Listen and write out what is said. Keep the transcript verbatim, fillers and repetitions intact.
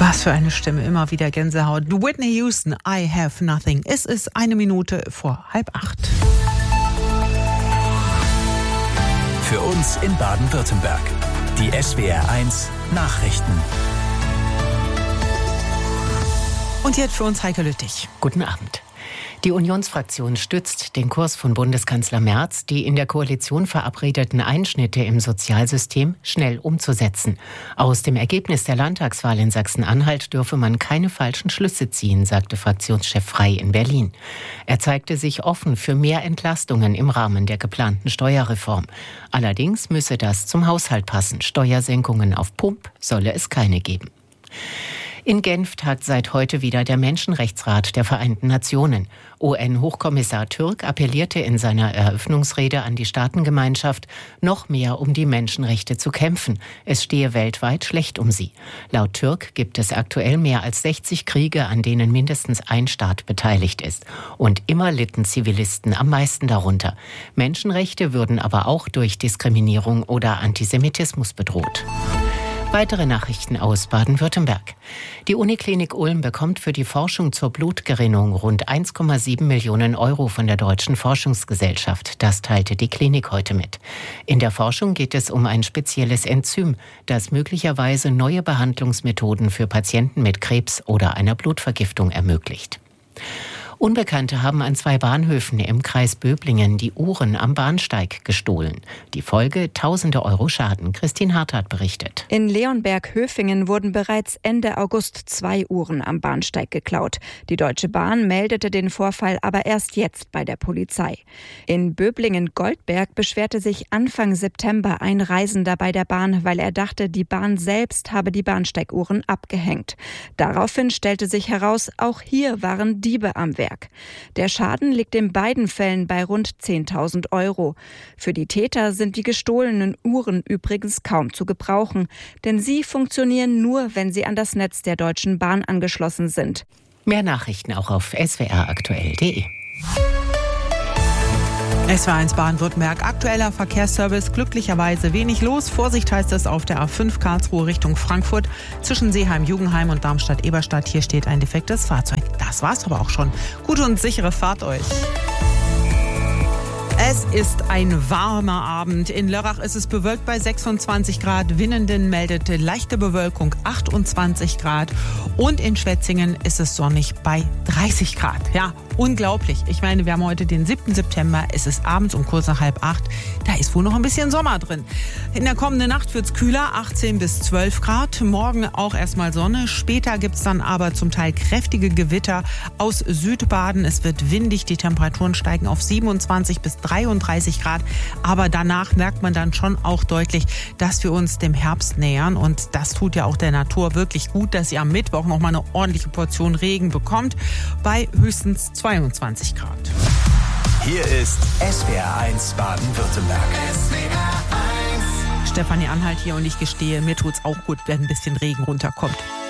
Was für eine Stimme, immer wieder Gänsehaut. Whitney Houston, I Have Nothing. Es ist eine Minute vor halb acht. Für uns in Baden-Württemberg. Die S W R eins Nachrichten. Und jetzt für uns Heike Lüttich. Guten Abend. Die Unionsfraktion stützt den Kurs von Bundeskanzler Merz, die in der Koalition verabredeten Einschnitte im Sozialsystem schnell umzusetzen. Aus dem Ergebnis der Landtagswahl in Sachsen-Anhalt dürfe man keine falschen Schlüsse ziehen, sagte Fraktionschef Frey in Berlin. Er zeigte sich offen für mehr Entlastungen im Rahmen der geplanten Steuerreform. Allerdings müsse das zum Haushalt passen. Steuersenkungen auf Pump solle es keine geben. In Genf tagt seit heute wieder der Menschenrechtsrat der Vereinten Nationen. U N-Hochkommissar Türk appellierte in seiner Eröffnungsrede an die Staatengemeinschaft, noch mehr um die Menschenrechte zu kämpfen. Es stehe weltweit schlecht um sie. Laut Türk gibt es aktuell mehr als sechzig Kriege, an denen mindestens ein Staat beteiligt ist. Und immer litten Zivilisten am meisten darunter. Menschenrechte würden aber auch durch Diskriminierung oder Antisemitismus bedroht. Weitere Nachrichten aus Baden-Württemberg. Die Uniklinik Ulm bekommt für die Forschung zur Blutgerinnung rund eins Komma sieben Millionen Euro von der Deutschen Forschungsgesellschaft. Das teilte die Klinik heute mit. In der Forschung geht es um ein spezielles Enzym, das möglicherweise neue Behandlungsmethoden für Patienten mit Krebs oder einer Blutvergiftung ermöglicht. Unbekannte haben an zwei Bahnhöfen im Kreis Böblingen die Uhren am Bahnsteig gestohlen. Die Folge tausende Euro Schaden. Christine Harthardt berichtet. In Leonberg-Höfingen wurden bereits Ende August zwei Uhren am Bahnsteig geklaut. Die Deutsche Bahn meldete den Vorfall aber erst jetzt bei der Polizei. In Böblingen-Goldberg beschwerte sich Anfang September ein Reisender bei der Bahn, weil er dachte, die Bahn selbst habe die Bahnsteiguhren abgehängt. Daraufhin stellte sich heraus, auch hier waren Diebe am Werk. Der Schaden liegt in beiden Fällen bei rund zehntausend Euro. Für die Täter sind die gestohlenen Uhren übrigens kaum zu gebrauchen, denn sie funktionieren nur, wenn sie an das Netz der Deutschen Bahn angeschlossen sind. Mehr Nachrichten auch auf s w r aktuell punkt d e. S W R eins Baden-Württemberg, aktueller Verkehrsservice, glücklicherweise wenig los. Vorsicht heißt es auf der A fünf Karlsruhe Richtung Frankfurt zwischen Seeheim-Jugenheim und Darmstadt-Eberstadt. Hier steht ein defektes Fahrzeug. Das war's aber auch schon. Gute und sichere Fahrt euch. Es ist ein warmer Abend. In Lörrach ist es bewölkt bei sechsundzwanzig Grad. Winnenden meldete leichte Bewölkung achtundzwanzig Grad. Und in Schwetzingen ist es sonnig bei dreißig Grad. Ja, unglaublich. Ich meine, wir haben heute den siebten September. Es ist abends um kurz nach halb acht. Da ist wohl noch ein bisschen Sommer drin. In der kommenden Nacht wird es kühler, achtzehn bis zwölf Grad. Morgen auch erstmal Sonne. Später gibt es dann aber zum Teil kräftige Gewitter aus Südbaden. Es wird windig. Die Temperaturen steigen auf siebenundzwanzig bis dreiunddreißig Grad. Aber danach merkt man dann schon auch deutlich, dass wir uns dem Herbst nähern. Und das tut ja auch der Natur wirklich gut, dass sie am Mittwoch noch mal eine ordentliche Portion Regen bekommt. Bei höchstens zweiundzwanzig Grad. Hier ist S W R eins Baden-Württemberg. S W R eins. Stefanie Anhalt hier und ich gestehe, mir tut's auch gut, wenn ein bisschen Regen runterkommt.